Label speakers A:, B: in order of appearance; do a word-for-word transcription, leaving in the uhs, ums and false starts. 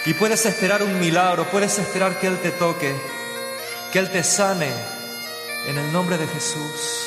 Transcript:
A: Y puedes esperar un milagro, puedes esperar que Él te toque, que Él te sane, en el nombre de Jesús.